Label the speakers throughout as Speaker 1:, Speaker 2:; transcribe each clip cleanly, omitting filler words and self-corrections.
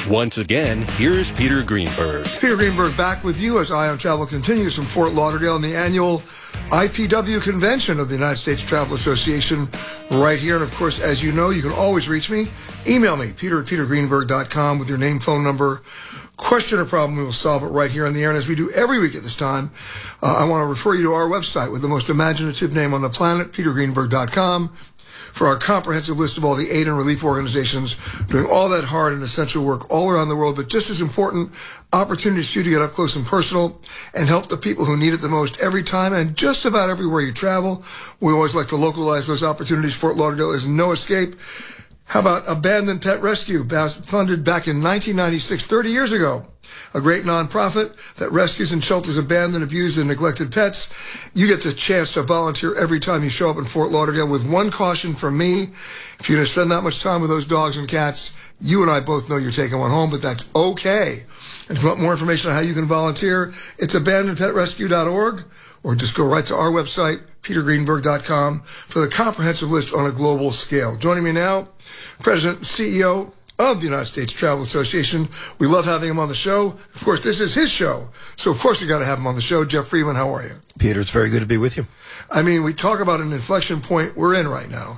Speaker 1: Once again, here's Peter Greenberg.
Speaker 2: Peter Greenberg back with you as Eye on Travel continues from Fort Lauderdale in the annual IPW convention of the United States Travel Association right here. And of course, as you know, you can always reach me. Email me, peter@petergreenberg.com with your name, phone number, question or problem. We will solve it right here on the air. And as we do every week at this time, I want to refer you to our website with the most imaginative name on the planet, petergreenberg.com, for our comprehensive list of all the aid and relief organizations doing all that hard and essential work all around the world, but just as important, opportunities for you to get up close and personal and help the people who need it the most every time and just about everywhere you travel. We always like to localize those opportunities. Fort Lauderdale is no escape. How about Abandoned Pet Rescue, funded back in 1996, 30 years ago? A great nonprofit that rescues and shelters abandoned, abused, and neglected pets. You get the chance to volunteer every time you show up in Fort Lauderdale with one caution from me. If you're going to spend that much time with those dogs and cats, you and I both know you're taking one home, but that's okay. And if you want more information on how you can volunteer, it's abandonedpetrescue.org, or just go right to our website, petergreenberg.com, for the comprehensive list on a global scale. Joining me now, President and CEO of the United States Travel Association. We love having him on the show. Of course, this is his show, so of course we got to have him on the show. Jeff Friedman, how are you?
Speaker 3: Peter, it's very good to be with you.
Speaker 2: I mean, we talk about an inflection point we're in right now.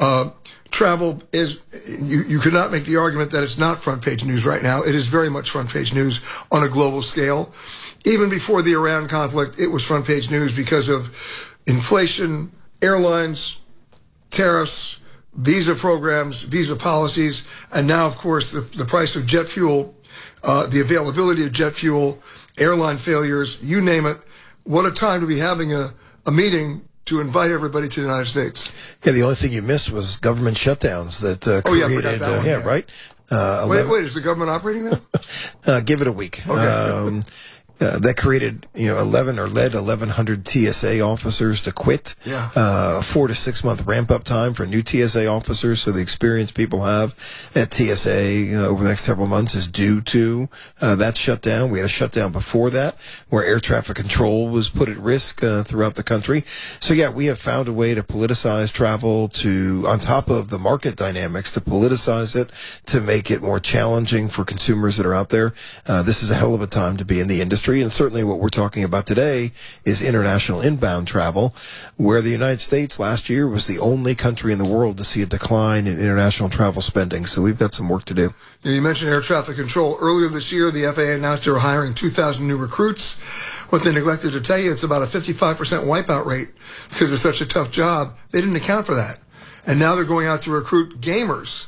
Speaker 2: Travel is, you could not make the argument that it's not front page news right now. It is very much front page news on a global scale. Even before the Iran conflict, it was front page news because of inflation, airlines, tariffs, visa programs, visa policies, and now, of course, the price of jet fuel, the availability of jet fuel, airline failures, you name it. What a time to be having a meeting to invite everybody to the United States.
Speaker 3: Yeah, the only thing you missed was government shutdowns that created, right?
Speaker 2: Wait, is the government operating now?
Speaker 3: Give it a week.
Speaker 2: Okay.
Speaker 3: That created, led 1,100 TSA officers to quit.
Speaker 2: Yeah.
Speaker 3: 4 to 6 month ramp up time for new TSA officers. So the experience people have at TSA over the next several months is due to that shutdown. We had a shutdown before that where air traffic control was put at risk throughout the country. So yeah, we have found a way to politicize travel on top of the market dynamics, to politicize it, to make it more challenging for consumers that are out there. This is a hell of a time to be in the industry. And certainly what we're talking about today is international inbound travel, where the United States last year was the only country in the world to see a decline in international travel spending. So we've got some work to do.
Speaker 2: You mentioned air traffic control. Earlier this year, the FAA announced they were hiring 2,000 new recruits. What they neglected to tell you, it's about a 55% wipeout rate because it's such a tough job. They didn't account for that. And now they're going out to recruit gamers.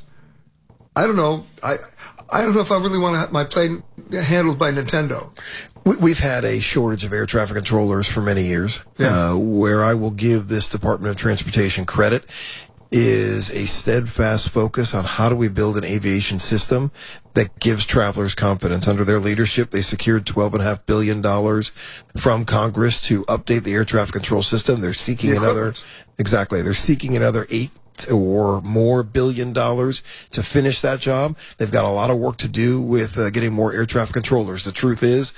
Speaker 2: I don't know. I don't know if I really want to have my plane handled by Nintendo.
Speaker 3: We've had a shortage of air traffic controllers for many years.
Speaker 2: Yeah.
Speaker 3: Where I will give this Department of Transportation credit is a steadfast focus on how do we build an aviation system that gives travelers confidence. Under their leadership, they secured $12.5 billion from Congress to update the air traffic control system. They're seeking They're seeking another $8 or more billion dollars to finish that job. They've got a lot of work to do with getting more air traffic controllers. The truth is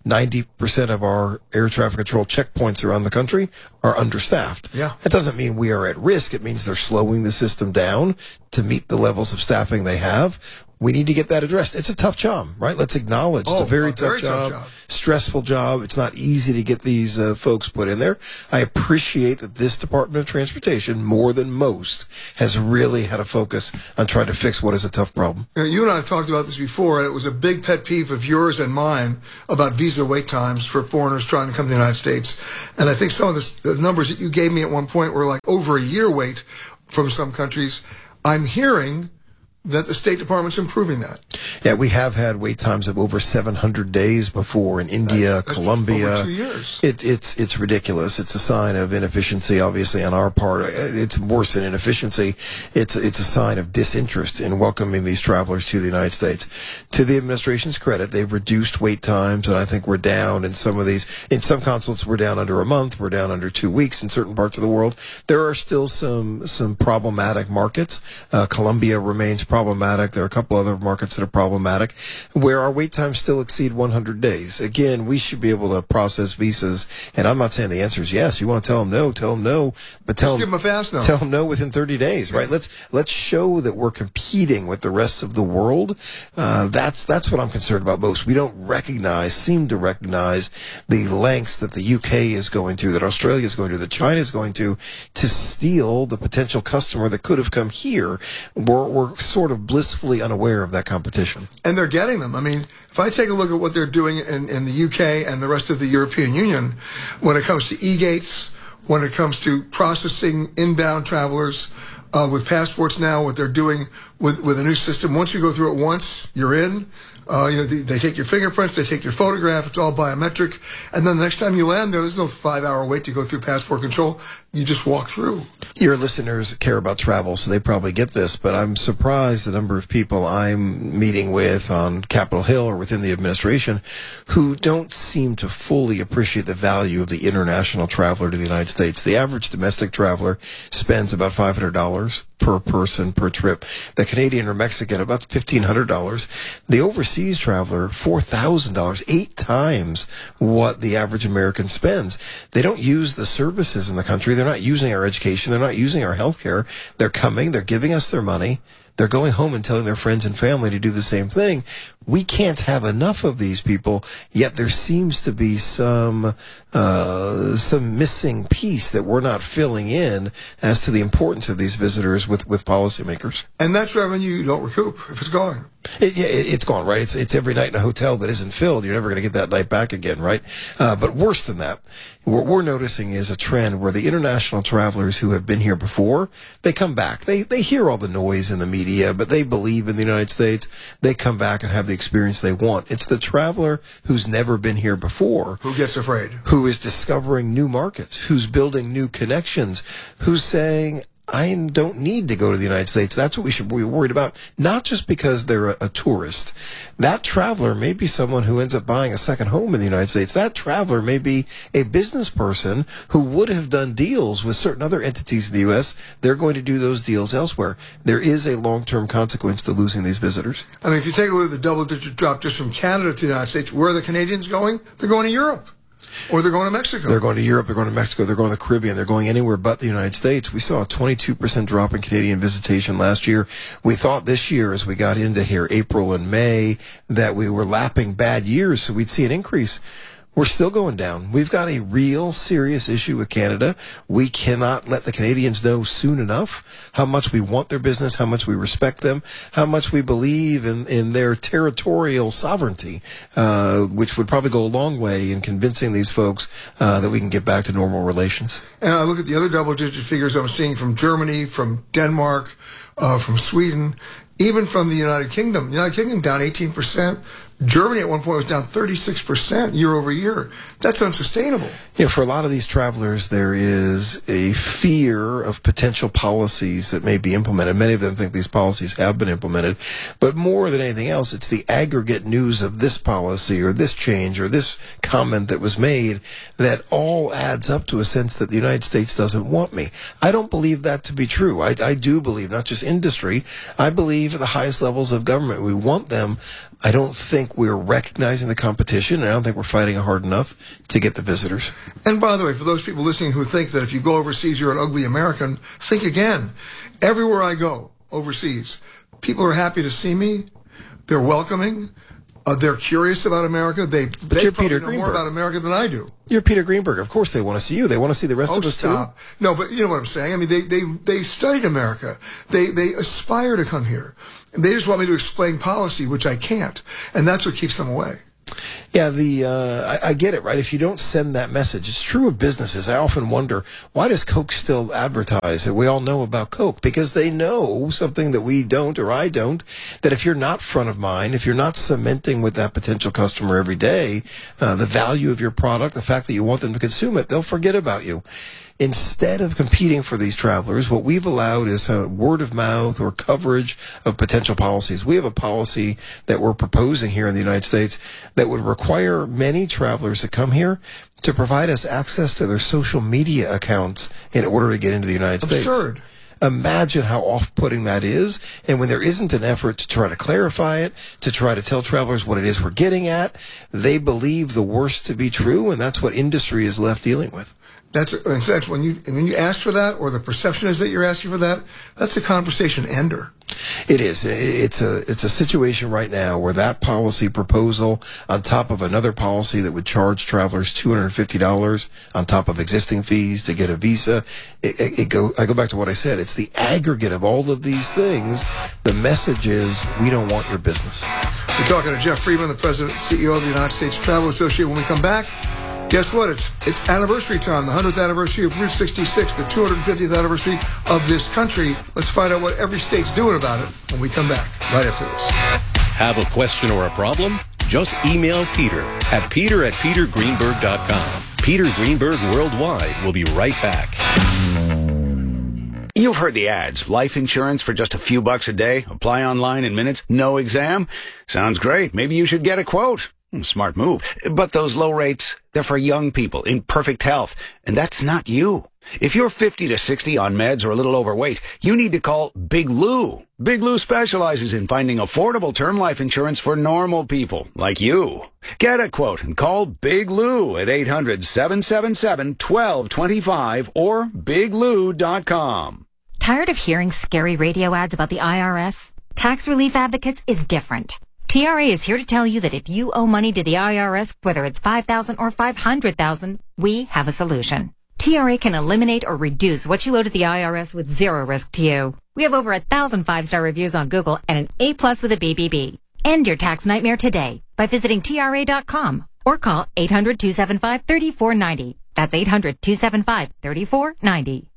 Speaker 3: 90% of our air traffic control checkpoints around the country are understaffed.
Speaker 2: Yeah.
Speaker 3: That doesn't mean we are at risk. It means they're slowing the system down to meet the levels of staffing they have. We need to get that addressed. It's a tough job, right? Let's acknowledge it's a very tough job, stressful job. It's not easy to get these folks put in there. I appreciate that this Department of Transportation, more than most, has really had a focus on trying to fix what is a tough problem.
Speaker 2: You and I have talked about this before, and it was a big pet peeve of yours and mine about visa wait times for foreigners trying to come to the United States. And I think some of the numbers that you gave me at one point were like over a year wait from some countries. I'm hearing that the State Department's improving that.
Speaker 3: Yeah, we have had wait times of over 700 days before in India, Colombia.
Speaker 2: Over 2 years.
Speaker 3: It's ridiculous. It's a sign of inefficiency, obviously, on our part. It's worse than inefficiency. It's a sign of disinterest in welcoming these travelers to the United States. To the administration's credit, they've reduced wait times, and I think we're down in some of these. In some consulates, we're down under a month. We're down under 2 weeks in certain parts of the world. There are still some problematic markets. Colombia remains problematic. There are a couple other markets that are problematic where our wait times still exceed 100 days. Again, we should be able to process visas, and I'm not saying the answer is yes. You want to tell them no, but
Speaker 2: Just give them a fast no.
Speaker 3: Tell them no within 30 days, right? Let's show that we're competing with the rest of the world. That's what I'm concerned about most. We don't seem to recognize the lengths that the UK is going to, that Australia is going to, that China is going to steal the potential customer that could have come here. We're sort of blissfully unaware of that competition.
Speaker 2: And they're getting them. I mean, if I take a look at what they're doing in the UK and the rest of the European Union, when it comes to e-gates, when it comes to processing inbound travelers with passports now, what they're doing with a new system, once you go through it once, you're in. They take your fingerprints, they take your photograph, it's all biometric, and then the next time you land there's no 5-hour wait to go through passport control. You just walk through.
Speaker 3: Your listeners care about travel, so they probably get this, but I'm surprised the number of people I'm meeting with on Capitol Hill or within the administration who don't seem to fully appreciate the value of the international traveler to the United States. The average domestic traveler spends about $500 per person per trip. The Canadian or Mexican, about $1,500. The overseas traveler, $4,000, 8 times what the average American spends. They don't use the services in the country. They're not using our education. They're not using our health care. They're coming. They're giving us their money. They're going home and telling their friends and family to do the same thing. We can't have enough of these people, yet there seems to be some missing piece that we're not filling in as to the importance of these visitors with policymakers.
Speaker 2: And that's revenue you don't recoup if it's gone.
Speaker 3: It's gone, right? It's every night in a hotel that isn't filled. You're never going to get that night back again, right? But worse than that, what we're noticing is a trend where the international travelers who have been here before, they come back. They hear all the noise in the media, but they believe in the United States. They come back and have the experience they want. It's the traveler who's never been here before
Speaker 2: who gets afraid,
Speaker 3: who is discovering new markets, who's building new connections, who's saying, I don't need to go to the United States. That's what we should be worried about, not just because they're a tourist. That traveler may be someone who ends up buying a second home in the United States. That traveler may be a business person who would have done deals with certain other entities in the U.S. They're going to do those deals elsewhere. There is a long-term consequence to losing these visitors.
Speaker 2: I mean, if you take a look at the double-digit drop just from Canada to the United States, where are the Canadians going? They're going to Europe. Or they're going to Mexico.
Speaker 3: They're going to Europe, they're going to Mexico, they're going to the Caribbean, they're going anywhere but the United States. We saw a 22% drop in Canadian visitation last year. We thought this year, as we got into here, April and May, that we were lapping bad years, so we'd see an increase. We're still going down. We've got a real serious issue with Canada. We cannot let the Canadians know soon enough how much we want their business, how much we respect them, how much we believe in their territorial sovereignty, which would probably go a long way in convincing these folks that we can get back to normal relations.
Speaker 2: And I look at the other double-digit figures I'm seeing from Germany, from Denmark, from Sweden, even from the United Kingdom. The United Kingdom down 18%. Germany at one point was down 36% year over year. That's unsustainable.
Speaker 3: For a lot of these travelers, there is a fear of potential policies that may be implemented. Many of them think these policies have been implemented. But more than anything else, it's the aggregate news of this policy or this change or this comment that was made that all adds up to a sense that the United States doesn't want me. I don't believe that to be true. I do believe, not just industry, I believe at the highest levels of government, we want them. I don't think we're recognizing the competition, and I don't think we're fighting hard enough to get the visitors.
Speaker 2: And by the way, for those people listening who think that if you go overseas, you're an ugly American, think again. Everywhere I go overseas, people are happy to see me. They're welcoming. They're curious about America. They probably know more about America than I do.
Speaker 3: You're Peter Greenberg. Of course they want to see you. They want to see the rest of us too.
Speaker 2: No, but you know what I'm saying. I mean, they studied America. They aspire to come here. They just want me to explain policy, which I can't. And that's what keeps them away.
Speaker 3: Yeah, I get it, right? If you don't send that message, it's true of businesses. I often wonder, why does Coke still advertise that we all know about Coke? Because they know something that we don't or I don't, that if you're not front of mind, if you're not cementing with that potential customer every day, the value of your product, the fact that you want them to consume it, they'll forget about you. Instead of competing for these travelers, what we've allowed is word of mouth or coverage of potential policies. We have a policy that we're proposing here in the United States that would require many travelers that come here to provide us access to their social media accounts in order to get into the United States.
Speaker 2: Absurd.
Speaker 3: Imagine how off-putting that is. And when there isn't an effort to try to clarify it, to try to tell travelers what it is we're getting at, they believe the worst to be true, and that's what industry is left dealing with.
Speaker 2: That's when you ask for that, or the perception is that you're asking for that, that's a conversation ender.
Speaker 3: It is. It's a situation right now where that policy proposal, on top of another policy that would charge travelers $250 on top of existing fees to get a visa, I go back to what I said. It's the aggregate of all of these things. The message is, we don't want your business.
Speaker 2: We're talking to Jeff Friedman, the president and CEO of the United States Travel Association. When we come back, guess what? It's anniversary time, the 100th anniversary of Route 66, the 250th anniversary of this country. Let's find out what every state's doing about it when we come back, right after this.
Speaker 1: Have a question or a problem? Just email Peter at petergreenberg.com. Peter Greenberg Worldwide will be right back.
Speaker 4: You've heard the ads. Life insurance for just a few bucks a day. Apply online in minutes. No exam. Sounds great. Maybe you should get a quote. Smart move. But those low rates, they're for young people in perfect health. And that's not you. If you're 50 to 60 on meds or a little overweight, you need to call Big Lou. Big Lou specializes in finding affordable term life insurance for normal people like you. Get a quote and call Big Lou at 800-777-1225 or biglou.com.
Speaker 5: Tired of hearing scary radio ads about the IRS? Tax Relief Advocates is different. TRA is here to tell you that if you owe money to the IRS, whether it's $5,000 or $500,000, we have a solution. TRA can eliminate or reduce what you owe to the IRS with zero risk to you. We have over 1,000 5-star reviews on Google and an A+ with a BBB. End your tax nightmare today by visiting TRA.com or call 800-275-3490. That's 800-275-3490.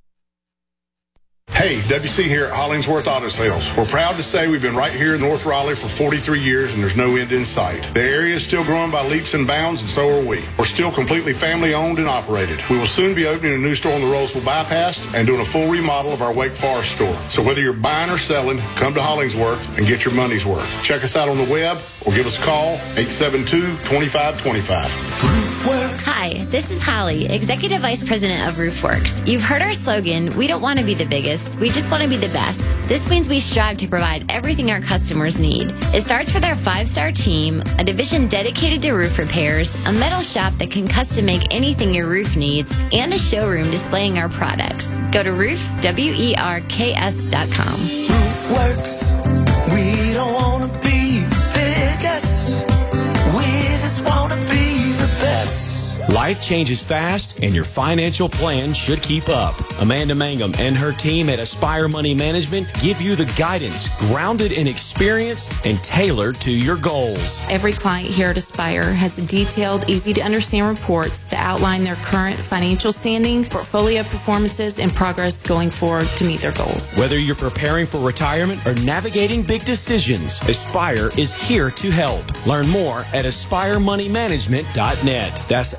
Speaker 6: Hey, WC here at Hollingsworth Auto Sales. We're proud to say we've been right here in North Raleigh for 43 years and there's no end in sight. The area is still growing by leaps and bounds and so are we. We're still completely family owned and operated. We will soon be opening a new store on the Roseville Bypass and doing a full remodel of our Wake Forest store. So whether you're buying or selling, come to Hollingsworth and get your money's worth. Check us out on the web or give us a call, 872-2525.
Speaker 7: Hi, this is Holly, Executive Vice President of RoofWorks. You've heard our slogan, we don't want to be the biggest, we just want to be the best. This means we strive to provide everything our customers need. It starts with our 5-star team, a division dedicated to roof repairs, a metal shop that can custom make anything your roof needs, and a showroom displaying our products. Go to roofwerks.com.
Speaker 8: RoofWorks, we don't want to be the biggest, we just want to be the best.
Speaker 9: Life changes fast, and your financial plan should keep up. Amanda Mangum and her team at Aspire Money Management give you the guidance grounded in experience and tailored to your goals.
Speaker 10: Every client here at Aspire has detailed, easy-to-understand reports that outline their current financial standing, portfolio performances, and progress going forward to meet their goals.
Speaker 9: Whether you're preparing for retirement or navigating big decisions, Aspire is here to help. Learn more at AspireMoneyManagement.net. That's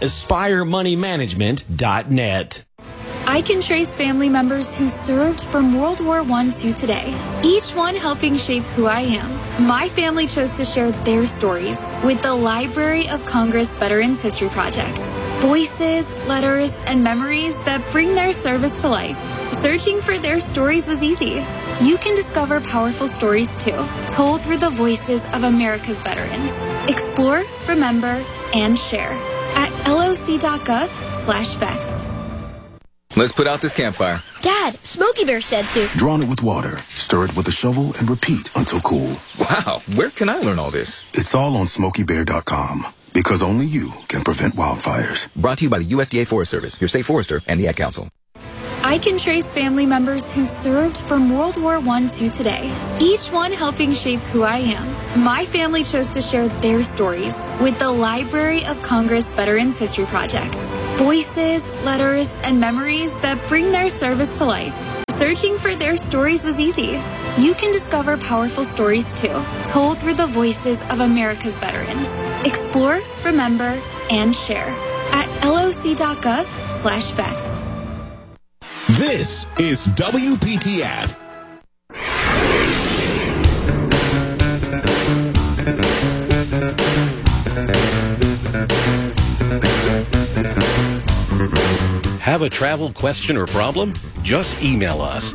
Speaker 9: AspireMoneyManagement.net.
Speaker 11: I can trace family members who served from World War I to today, each one helping shape who I am. My family chose to share their stories with the Library of Congress Veterans History Project. Voices, letters, and memories that bring their service to life. Searching for their stories was easy. You can discover powerful stories too, told through the voices of America's veterans. Explore, remember, and share at loc.gov/vets.
Speaker 12: Let's put out this campfire.
Speaker 13: Dad, Smokey Bear said to.
Speaker 14: Drown it with water, stir it with a shovel, and repeat until cool.
Speaker 12: Wow, where can I learn all this?
Speaker 14: It's all on SmokeyBear.com. Because only you can prevent wildfires.
Speaker 12: Brought to you by the USDA Forest Service, your state forester, and the Ad Council.
Speaker 11: I can trace family members who served from World War I to today, each one helping shape who I am. My family chose to share their stories with the Library of Congress Veterans History Project. Voices, letters, and memories that bring their service to life. Searching for their stories was easy. You can discover powerful stories too, told through the voices of America's veterans. Explore, remember, and share at loc.gov/vets.
Speaker 15: This is WPTF.
Speaker 1: Have a travel question or problem? just email us,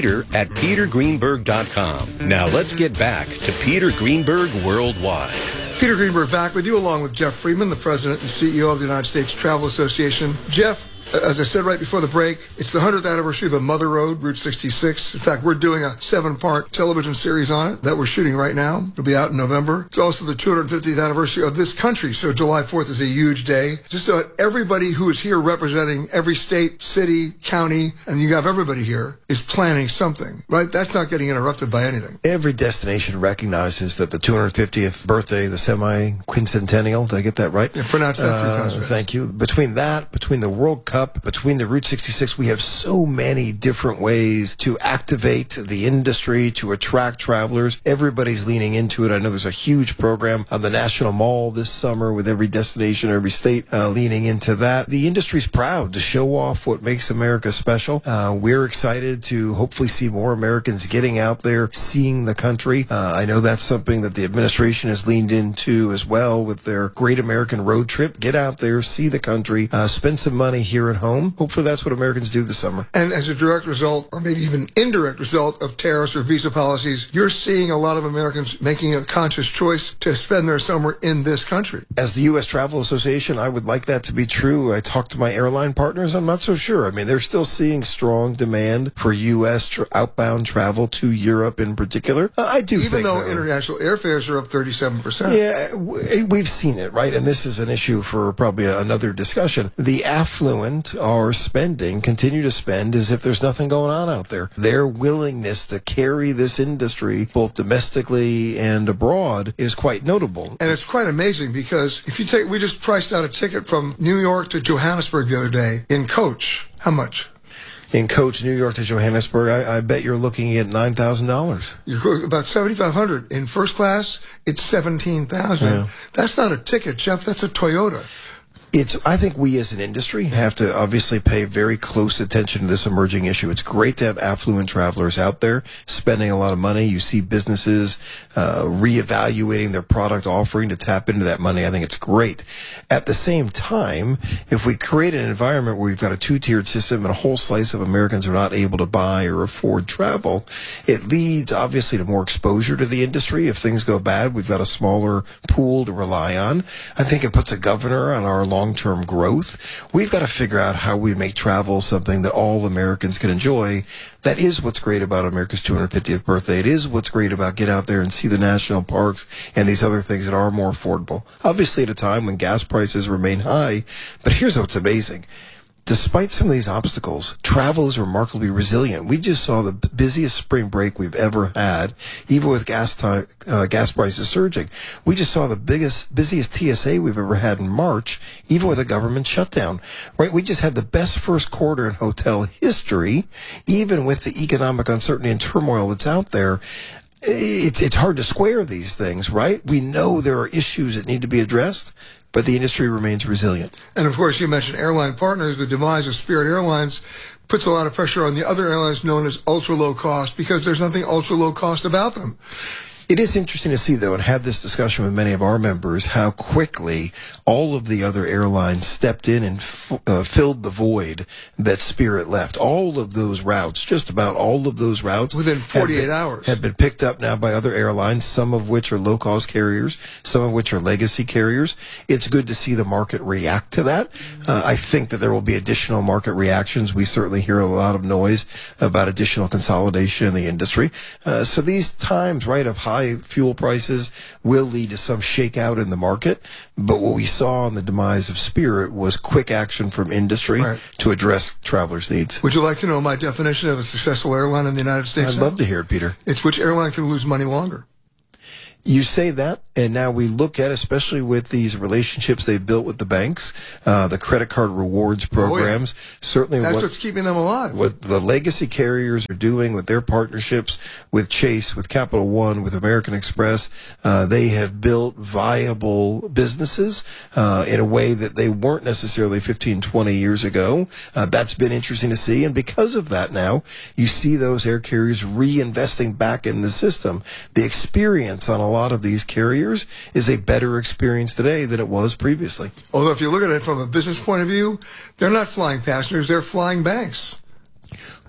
Speaker 1: peter@petergreenberg.com. Now let's get back to Peter Greenberg Worldwide.
Speaker 2: Peter Greenberg back with you, along with Jeff Friedman, the President and CEO of the United States Travel Association. Jeff, as I said right before the break, it's the 100th anniversary of the Mother Road, Route 66. In fact, we're doing a 7-part television series on it that we're shooting right now. It'll be out in November. It's also the 250th anniversary of this country, so July 4th is a huge day. Just about everybody who is here representing every state, city, county, and you have everybody here, is planning something, right? That's not getting interrupted by anything.
Speaker 3: Every destination recognizes that the 250th birthday, the semi-quincentennial, did I get that right?
Speaker 2: Yeah, pronounce that 3 times.
Speaker 3: Thank you. Between the World Cup, between the Route 66, we have so many different ways to activate the industry, to attract travelers. Everybody's leaning into it. I know there's a huge program on the National Mall this summer with every destination, every state leaning into that. The industry's proud to show off what makes America special. We're excited to hopefully see more Americans getting out there, seeing the country. I know that's something that the administration has leaned into as well with their Great American Road Trip. Get out there, see the country, spend some money here at home. Hopefully that's what Americans do this summer.
Speaker 2: And as a direct result, or maybe even indirect result of tariffs or visa policies, you're seeing a lot of Americans making a conscious choice to spend their summer in this country.
Speaker 3: As the U.S. Travel Association, I would like that to be true. I talked to my airline partners. I'm not so sure. I mean, they're still seeing strong demand for U.S. outbound travel to Europe in particular. I do think,
Speaker 2: even though international airfares are up 37%.
Speaker 3: Yeah, we've seen it, right? And this is an issue for probably another discussion. The affluent are spending, continue to spend as if there's nothing going on out there. Their willingness to carry this industry, both domestically and abroad, is quite notable.
Speaker 2: And it's quite amazing because we just priced out a ticket from New York to Johannesburg the other day in coach. How much?
Speaker 3: In coach, New York to Johannesburg, I bet you're looking at $9,000.
Speaker 2: You're about $7,500. In first class, it's $17,000. Yeah. That's not a ticket, Jeff. That's a Toyota.
Speaker 3: I think we as an industry have to obviously pay very close attention to this emerging issue. It's great to have affluent travelers out there spending a lot of money. You see businesses reevaluating their product offering to tap into that money. I think it's great. At the same time, if we create an environment where we've got a two-tiered system and a whole slice of Americans are not able to buy or afford travel, it leads obviously to more exposure to the industry. If things go bad, we've got a smaller pool to rely on. I think it puts a governor on our long-term growth. We've got to figure out how we make travel something that all Americans can enjoy. That is what's great about America's 250th birthday. It is what's great about get out there and see the national parks and these other things that are more affordable. Obviously at a time when gas prices remain high, but here's what's amazing. Despite some of these obstacles, travel is remarkably resilient. We just saw the busiest spring break we've ever had, even with gas prices surging. We just saw the busiest TSA we've ever had in March, even with a government shutdown. Right? We just had the best first quarter in hotel history, even with the economic uncertainty and turmoil that's out there. It's hard to square these things, right? We know there are issues that need to be addressed, but the industry remains resilient.
Speaker 2: And of course, you mentioned airline partners. The demise of Spirit Airlines puts a lot of pressure on the other airlines known as ultra low cost because there's nothing ultra low cost about them.
Speaker 3: It is interesting to see, though, and had this discussion with many of our members, how quickly all of the other airlines stepped in and filled the void that Spirit left. All of those routes, just about all of those routes,
Speaker 2: within 48 hours,
Speaker 3: have been picked up now by other airlines, some of which are low-cost carriers, some of which are legacy carriers. It's good to see the market react to that. I think that there will be additional market reactions. We certainly hear a lot of noise about additional consolidation in the industry. So these times, right, of high fuel prices will lead to some shakeout in the market. But what we saw in the demise of Spirit was quick action from industry to address travelers' needs.
Speaker 2: Would you like to know my definition of a successful airline in the United States?
Speaker 3: I'd love to hear it, Peter.
Speaker 2: It's which airline can lose money longer.
Speaker 3: You say that, and now we look at, especially with these relationships they've built with the banks, the credit card rewards programs. Certainly,
Speaker 2: that's what's keeping them alive.
Speaker 3: What the legacy carriers are doing with their partnerships with Chase, with Capital One, with American Express, they have built viable businesses in a way that they weren't necessarily 15, 20 years ago. That's been interesting to see, and because of that now, you see those air carriers reinvesting back in the system. The experience on a lot of these carriers is a better experience today than it was previously.
Speaker 2: Although if you look at it from a business point of view, they're not flying passengers, they're flying banks.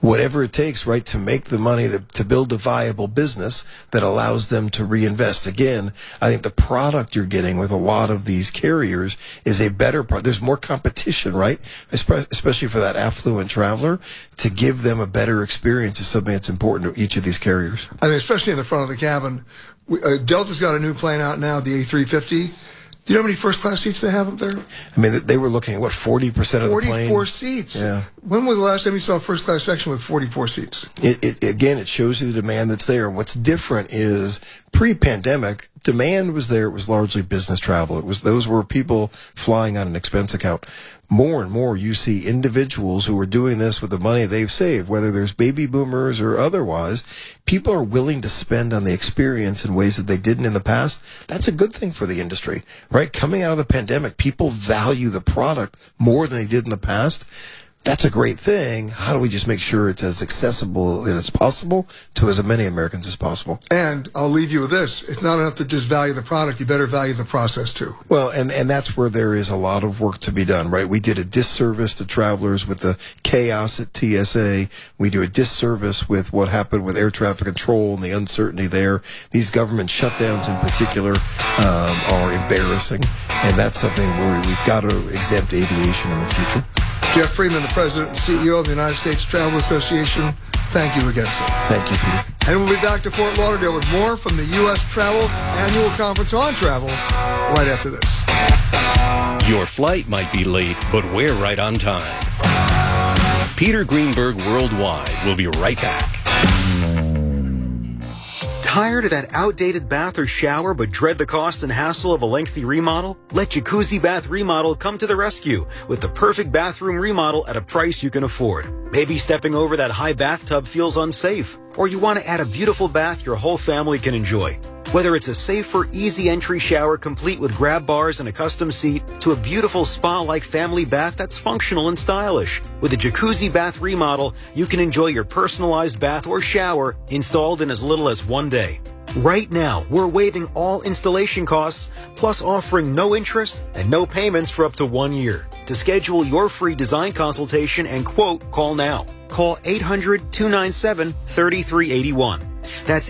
Speaker 3: whatever it takes, right, to make the money, to build a viable business that allows them to reinvest. Again, I think the product you're getting with a lot of these carriers is a better product. There's more competition, right, especially for that affluent traveler. To give them a better experience is something that's important to each of these carriers.
Speaker 2: I mean, especially in the front of the cabin. Delta's got a new plane out now, the A350. Do you know how many first-class seats they have up there?
Speaker 3: I mean, they were looking at, 40% of the plane?
Speaker 2: 44 seats.
Speaker 3: Yeah.
Speaker 2: When was the last time you saw a first-class section with 44 seats?
Speaker 3: Again, it shows you the demand that's there. And what's different is pre-pandemic, demand was there. It was largely business travel. Those were people flying on an expense account. More and more, you see individuals who are doing this with the money they've saved, whether there's baby boomers or otherwise. People are willing to spend on the experience in ways that they didn't in the past. That's a good thing for the industry, right? Coming out of the pandemic, people value the product more than they did in the past. That's a great thing. How do we just make sure it's as accessible as possible to as many Americans as possible?
Speaker 2: And I'll leave you with this. It's not enough to just value the product. You better value the process, too.
Speaker 3: Well, and that's where there is a lot of work to be done, right? We did a disservice to travelers with the chaos at TSA. We do a disservice with what happened with air traffic control and the uncertainty there. These government shutdowns in particular are embarrassing. And that's something where we've got to exempt aviation in the future.
Speaker 2: Jeff Freeman, the President and CEO of the United States Travel Association, thank you again, sir.
Speaker 3: Thank you, Peter.
Speaker 2: And we'll be back to Fort Lauderdale with more from the U.S. Travel Annual Conference on Travel right after this.
Speaker 1: Your flight might be late, but we're right on time. Peter Greenberg Worldwide will be right back.
Speaker 16: Tired of that outdated bath or shower but dread the cost and hassle of a lengthy remodel? Let Jacuzzi Bath Remodel come to the rescue with the perfect bathroom remodel at a price you can afford. Maybe stepping over that high bathtub feels unsafe, or you want to add a beautiful bath your whole family can enjoy. Whether it's a safer, easy entry shower complete with grab bars and a custom seat to a beautiful spa-like family bath that's functional and stylish. With a Jacuzzi Bath Remodel, you can enjoy your personalized bath or shower installed in as little as 1 day. Right now, we're waiving all installation costs, plus offering no interest and no payments for up to 1 year. To schedule your free design consultation and quote, call now. Call 800-297-3381. That's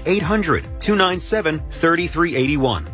Speaker 16: 800-297-3381.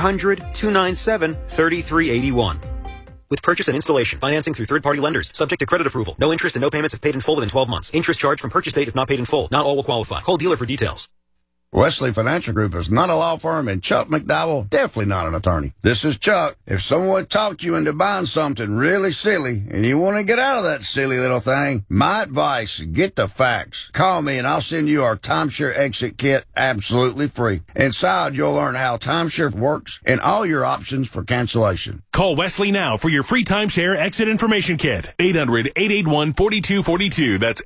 Speaker 16: 800-297-3381. With purchase and installation, financing through third-party lenders, subject to credit approval. No interest and no payments if paid in full within 12 months. Interest charged from purchase date if not paid in full. Not all will qualify. Call dealer for details.
Speaker 17: Wesley Financial Group is not a law firm, and Chuck McDowell definitely not an attorney. This is Chuck. If someone talked you into buying something really silly and you want to get out of that silly little thing, my advice, get the facts. Call me and I'll send you our timeshare exit kit absolutely free. Inside, you'll learn how timeshare works and all your options for cancellation.
Speaker 18: Call Wesley now for your free timeshare exit information kit. 800-881-4242. That's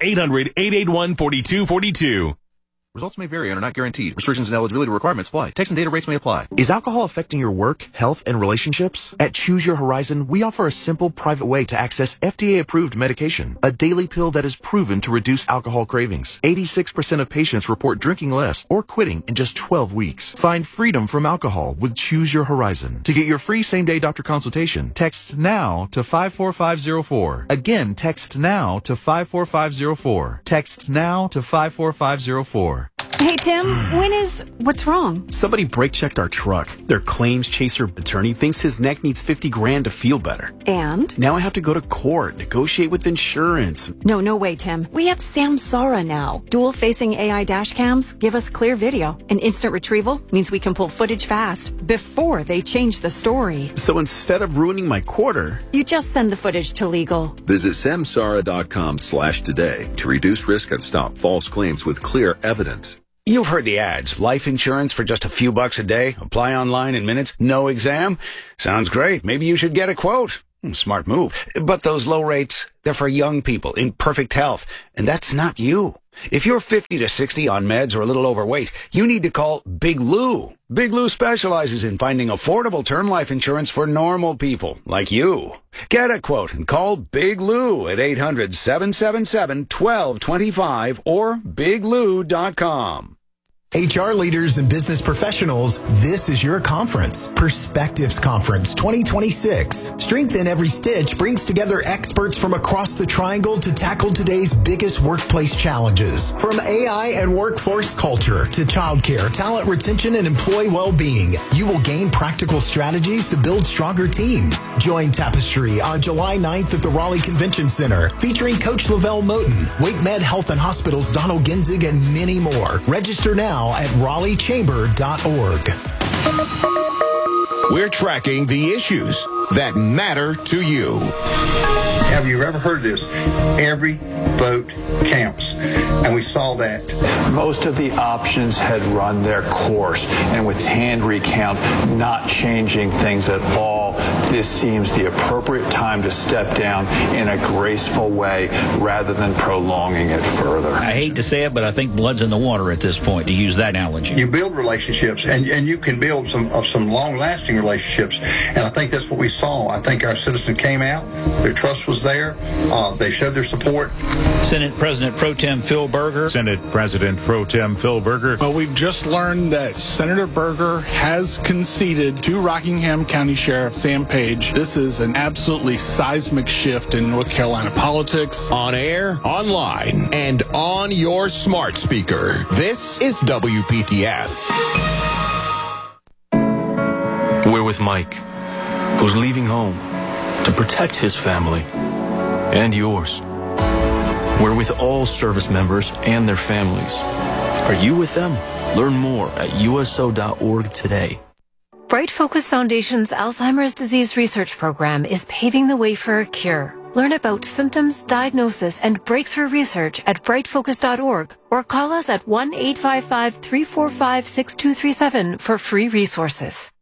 Speaker 18: 800-881-4242.
Speaker 19: Results may vary and are not guaranteed. Restrictions and eligibility requirements apply. Text and data rates may apply. Is alcohol affecting your work, health, and relationships? At Choose Your Horizon, we offer a simple, private way to access FDA-approved medication, a daily pill that is proven to reduce alcohol cravings. 86% of patients report drinking less or quitting in just 12 weeks. Find freedom from alcohol with Choose Your Horizon. To get your free same-day doctor consultation, text NOW to 54504. Again, text NOW to 54504. Text NOW to 54504.
Speaker 20: Hey, Tim, what's wrong?
Speaker 21: Somebody brake checked our truck. Their claims chaser attorney thinks his neck needs $50,000 to feel better.
Speaker 20: And?
Speaker 21: Now I have to go to court, negotiate with insurance.
Speaker 20: No way, Tim. We have Samsara now. Dual-facing AI dash cams give us clear video. And instant retrieval means we can pull footage fast before they change the story.
Speaker 21: So instead of ruining my quarter,
Speaker 20: you just send the footage to legal.
Speaker 22: Visit samsara.com/today to reduce risk and stop false claims with clear evidence.
Speaker 4: You've heard the ads. Life insurance for just a few bucks a day. Apply online in minutes. No exam. Sounds great. Maybe you should get a quote. Smart move. But those low rates, they're for young people in perfect health. And that's not you. If you're 50 to 60 on meds or a little overweight, you need to call Big Lou. Big Lou specializes in finding affordable term life insurance for normal people like you. Get a quote and call Big Lou at 800-777-1225 or biglou.com.
Speaker 5: HR leaders and business professionals, this is your conference. Perspectives Conference 2026. Strength in Every Stitch brings together experts from across the triangle to tackle today's biggest workplace challenges. From AI and workforce culture to childcare, talent retention, and employee well-being, you will gain practical strategies to build stronger teams. Join Tapestry on July 9th at the Raleigh Convention Center, featuring Coach Lavelle Moten, WakeMed Health and Hospitals Donald Genzig, and many more. Register now at raleighchamber.org.
Speaker 15: We're tracking the issues that matter to you.
Speaker 6: Have you ever heard this? Every vote counts. And we saw that.
Speaker 23: Most of the options had run their course, and with hand recount not changing things at all, this seems the appropriate time to step down in a graceful way rather than prolonging it further.
Speaker 24: I hate to say it, but I think blood's in the water at this point, to use that analogy.
Speaker 6: You build relationships, and you can build some long-lasting relationships, and I think that's what we saw. I think our citizens came out, their trust was there, they showed their support.
Speaker 24: Senate President Pro Tem Phil Berger.
Speaker 25: Senate President Pro Tem Phil Berger.
Speaker 26: Well, we've just learned that Senator Berger has conceded to Rockingham County Sheriff Sam Page. This is an absolutely seismic shift in North Carolina politics.
Speaker 15: On air, online, and on your smart speaker. This is WPTF.
Speaker 27: We're with Mike, who's leaving home to protect his family and yours. We're with all service members and their families. Are you with them? Learn more at uso.org today.
Speaker 28: Bright Focus Foundation's Alzheimer's Disease Research Program is paving the way for a cure. Learn about symptoms, diagnosis, and breakthrough research at brightfocus.org or call us at 1-855-345-6237 for free resources.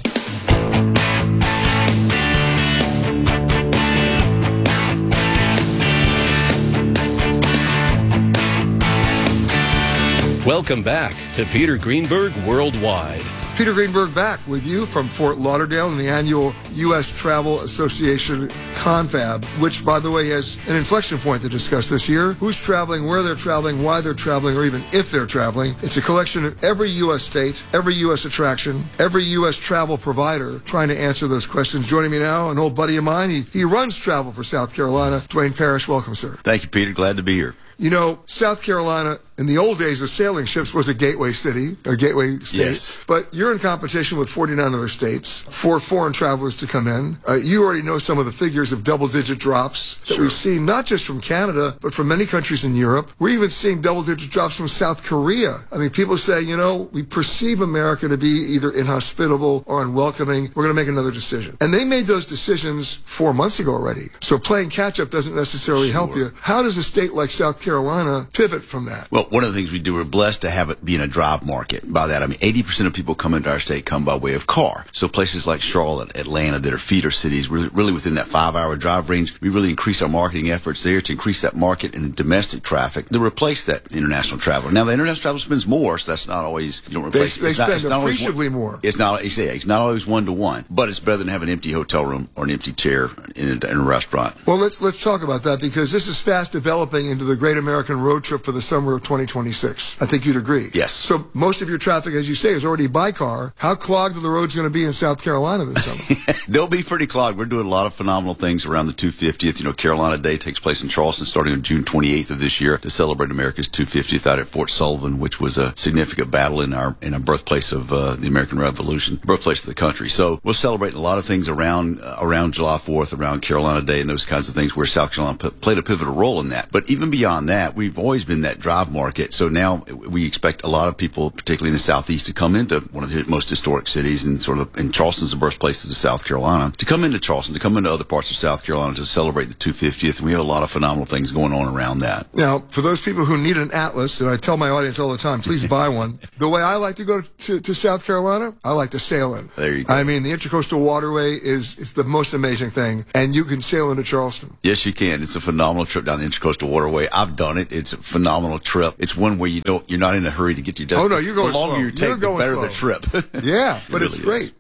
Speaker 1: Welcome back to Peter Greenberg Worldwide.
Speaker 2: Peter Greenberg back with you from Fort Lauderdale in the annual U.S. Travel Association Confab, which, by the way, has an inflection point to discuss this year. Who's traveling, where they're traveling, why they're traveling, or even if they're traveling. It's a collection of every U.S. state, every U.S. attraction, every U.S. travel provider trying to answer those questions. Joining me now, an old buddy of mine. He runs travel for South Carolina. Dwayne Parrish, welcome, sir.
Speaker 29: Thank you, Peter. Glad to be here.
Speaker 2: You know, South Carolina, in the old days of sailing ships, was a gateway city, a gateway state.
Speaker 29: Yes.
Speaker 2: But you're in competition with 49 other states for foreign travelers to come in. You already know some of the figures of double-digit drops that we've seen, not just from Canada, but from many countries in Europe. We're even seeing double-digit drops from South Korea. I mean, people say, you know, we perceive America to be either inhospitable or unwelcoming. We're going to make another decision. And they made those decisions 4 months ago already. So playing catch-up doesn't necessarily help you. How does a state like South Carolina pivot from that?
Speaker 29: Well, one of the things we do, we're blessed to have it be in a drive market. By that, I mean 80% of people come into our state come by way of car. So places like Charlotte, Atlanta, that are feeder cities, really within that 5-hour drive range, we really increase our marketing efforts there to increase that market and the domestic traffic to replace that international traveler. Now, the international traveler spends more, so that's not always, you don't replace
Speaker 2: They spend appreciably more.
Speaker 29: It's not always one-to-one, but it's better than having an empty hotel room or an empty chair in a restaurant.
Speaker 2: Well, let's talk about that, because this is fast developing into the Great American Road Trip for the summer of 2026. I think you'd agree.
Speaker 29: Yes.
Speaker 2: So most of your traffic, as you say, is already by car. How clogged are the roads going to be in South Carolina this summer?
Speaker 29: They'll be pretty clogged. We're doing a lot of phenomenal things around the 250th. You know, Carolina Day takes place in Charleston starting on June 28th of this year to celebrate America's 250th out at Fort Sullivan, which was a significant battle in our birthplace of the American Revolution, birthplace of the country. So we'll celebrate a lot of things around July 4th, around Carolina Day, and those kinds of things where South Carolina played a pivotal role in that. But even beyond that, we've always been that drive market. So now we expect a lot of people, particularly in the Southeast, to come into one of the most historic cities, and and Charleston's the birthplace of South Carolina, to come into Charleston, to come into other parts of South Carolina to celebrate the 250th. And we have a lot of phenomenal things going on around that.
Speaker 2: Now, for those people who need an atlas, and I tell my audience all the time, please buy one. The way I like to go to South Carolina, I like to sail in.
Speaker 29: There you go.
Speaker 2: I mean, the Intracoastal Waterway is the most amazing thing, and you can sail into Charleston.
Speaker 29: Yes, you can. It's a phenomenal trip down the Intracoastal Waterway. I've done it. It's a phenomenal trip. It's one where you're not in a hurry to get to your destination.
Speaker 2: Oh, no, you're going
Speaker 29: slow. The longer you take, the better the trip.
Speaker 2: Yeah, but it's great.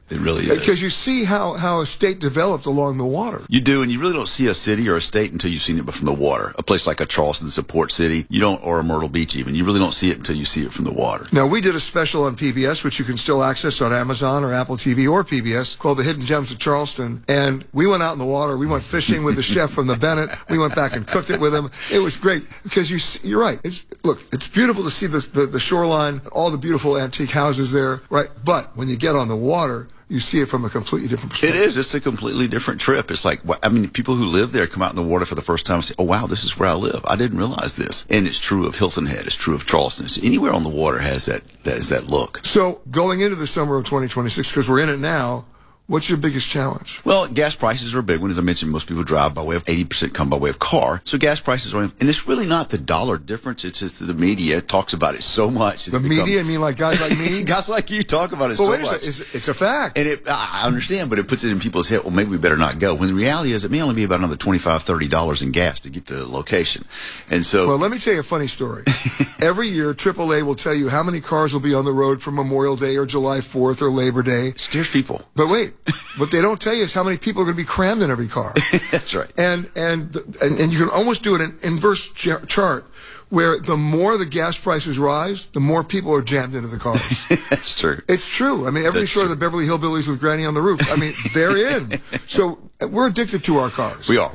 Speaker 29: It really is.
Speaker 2: Because you see how a state developed along the water.
Speaker 29: You do, and you really don't see a city or a state until you've seen it from the water. A place like a Charleston, it's a port city, or a Myrtle Beach even. You really don't see it until you see it from the water.
Speaker 2: Now, we did a special on PBS, which you can still access on Amazon or Apple TV or PBS, called The Hidden Gems of Charleston. And we went out in the water. We went fishing with the chef from the Bennett. We went back and cooked it with him. It was great because you're right. It's beautiful to see the shoreline, all the beautiful antique houses there, right? But when you get on the water, you see it from a completely different perspective.
Speaker 29: It is. It's a completely different trip. It's like, I mean, people who live there come out in the water for the first time and say, oh, wow, this is where I live. I didn't realize this. And it's true of Hilton Head. It's true of Charleston. It's anywhere on the water has that look.
Speaker 2: So going into the summer of 2026, because we're in it now, what's your biggest challenge?
Speaker 29: Well, gas prices are a big one. As I mentioned, most people drive by way of 80% come by way of car. So gas prices are, and it's really not the dollar difference. It's just the media talks about it so much.
Speaker 2: The media, I mean, like guys like me?
Speaker 29: Guys like you talk about it
Speaker 2: so
Speaker 29: much.
Speaker 2: It's a fact.
Speaker 29: And I understand, but it puts it in people's head, well, maybe we better not go. When the reality is it may only be about another $25, $30 in gas to get to the location. And so.
Speaker 2: Well, let me tell you a funny story. Every year, AAA will tell you how many cars will be on the road for Memorial Day or July 4th or Labor Day.
Speaker 29: It scares people.
Speaker 2: But wait. What they don't tell you is how many people are going to be crammed in every car.
Speaker 29: That's right.
Speaker 2: And you can almost do an inverse chart where the more the gas prices rise, the more people are jammed into the cars.
Speaker 29: That's true.
Speaker 2: It's true. I mean, everybody's sure of the Beverly Hillbillies with Granny on the roof. I mean, they're in. So we're addicted to our cars.
Speaker 29: We are.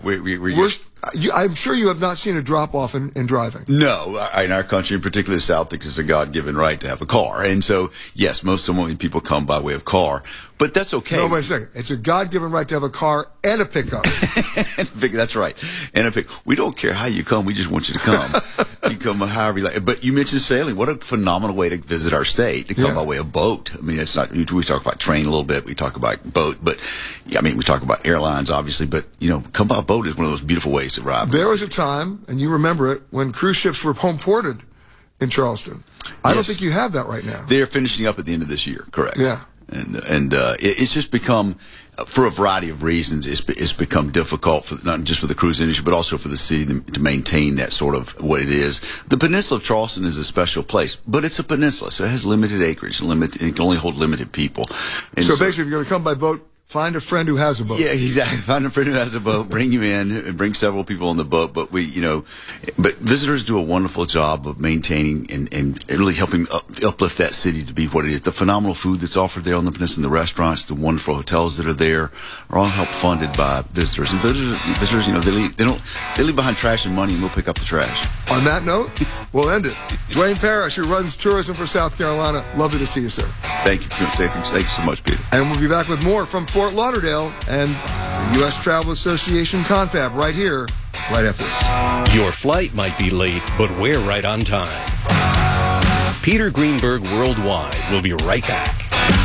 Speaker 2: I'm sure you have not seen a drop-off in driving.
Speaker 29: No. In our country, in particular the South, because it's a God-given right to have a car. And so, yes, most of the people come by way of car. But that's okay.
Speaker 2: No, wait a second. It's a God-given right to have a car and a pickup.
Speaker 29: That's right. And a pickup. We don't care how you come. We just want you to come. You come however you like. But you mentioned sailing. What a phenomenal way to visit our state, to come by way of boat. I mean, it's not, we talk about train a little bit. We talk about boat. But, I mean, we talk about airlines, obviously. But, come by boat is one of those beautiful ways to arrive.
Speaker 2: There was a time, and you remember it, when cruise ships were home ported in Charleston. I don't think you have that right now.
Speaker 29: They're finishing up at the end of this year, correct?
Speaker 2: Yeah.
Speaker 29: And it's just become, for a variety of reasons, it's become difficult for not just for the cruise industry, but also for the city to maintain that sort of what it is. The peninsula of Charleston is a special place, but it's a peninsula, so it has limited acreage, it can only hold limited people. And
Speaker 2: so basically, if you're going to come by boat, find a friend who has a boat.
Speaker 29: Yeah, exactly. Find a friend who has a boat, bring you in, and bring several people on the boat. But but visitors do a wonderful job of maintaining and really helping uplift that city to be what it is. The phenomenal food that's offered there on the peninsula, the restaurants, the wonderful hotels that are there, are all helped funded by visitors. And visitors, they leave behind trash and money, and we'll pick up the trash.
Speaker 2: On that note, we'll end it. Dwayne Parrish, who runs tourism for South Carolina. Lovely to see you, sir.
Speaker 29: Thank you. Thank you so much, Peter.
Speaker 2: And we'll be back with more from Fort Lauderdale and the U.S. Travel Association Confab right here, right after this.
Speaker 1: Your flight might be late, but we're right on time. Peter Greenberg Worldwide will be right back.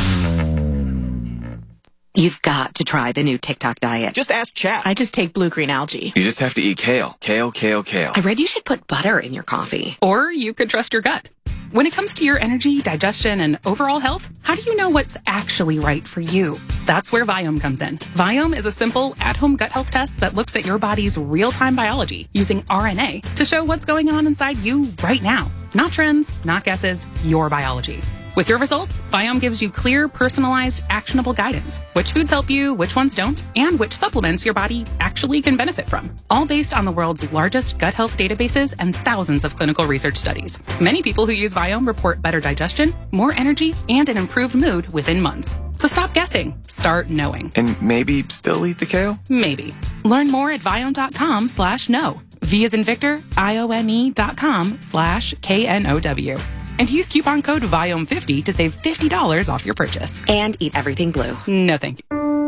Speaker 3: You've got to try the new TikTok diet.
Speaker 7: Just ask Chat.
Speaker 3: I just take blue-green algae.
Speaker 7: You just have to eat kale. Kale, kale, kale.
Speaker 3: I read you should put butter in your coffee.
Speaker 8: Or you could trust your gut. When it comes to your energy, digestion, and overall health, how do you know what's actually right for you? That's where Viome comes in. Viome is a simple, at-home gut health test that looks at your body's real-time biology using RNA to show what's going on inside you right now. Not trends, not guesses, your biology. With your results, Viome gives you clear, personalized, actionable guidance. Which foods help you, which ones don't, and which supplements your body actually can benefit from. All based on the world's largest gut health databases and thousands of clinical research studies. Many people who use Viome report better digestion, more energy, and an improved mood within months. So stop guessing. Start knowing.
Speaker 7: And maybe still eat the kale?
Speaker 8: Maybe. Learn more at Viome.com/know. V as in Victor, IOME.com/KNOW. And use coupon code VIOME50 to save $50 off your purchase.
Speaker 3: And eat everything blue.
Speaker 8: No, thank you.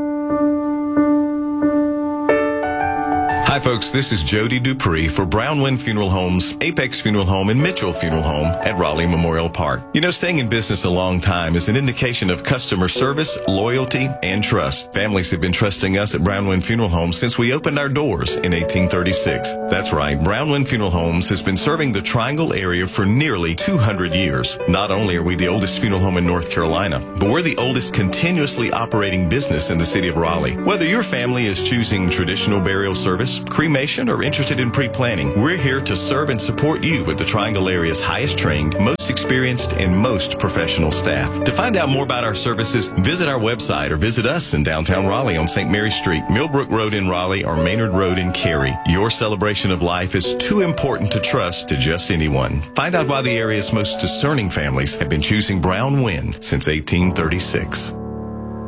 Speaker 9: Hi, folks. This is Jody Dupree for Brownwind Funeral Homes, Apex Funeral Home, and Mitchell Funeral Home at Raleigh Memorial Park. Staying in business a long time is an indication of customer service, loyalty, and trust. Families have been trusting us at Brownwind Funeral Homes since we opened our doors in 1836. That's right. Brownwind Funeral Homes has been serving the Triangle area for nearly 200 years. Not only are we the oldest funeral home in North Carolina, but we're the oldest continuously operating business in the city of Raleigh. Whether your family is choosing traditional burial service cremation, or interested in pre-planning, we're here to serve and support you with the Triangle area's highest trained, most experienced, and most professional staff. To find out more about our services, visit our website or visit us in downtown Raleigh on St. Mary Street, Millbrook Road in Raleigh, or Maynard Road in Cary. Your celebration of life is too important to trust to just anyone. Find out why the area's most discerning families have been choosing Brown Wynn since 1836.